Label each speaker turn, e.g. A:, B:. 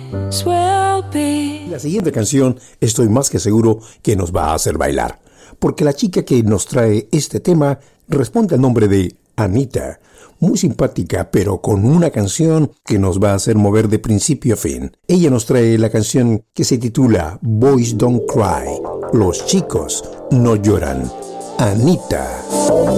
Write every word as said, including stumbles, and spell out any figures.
A: will be.
B: La siguiente canción estoy más que seguro que nos va a hacer bailar, porque la chica que nos trae este tema responde al nombre de Anita. Muy simpática, pero con una canción que nos va a hacer mover de principio a fin. Ella nos trae la canción que se titula Boys Don't Cry. Los chicos no lloran. Anita.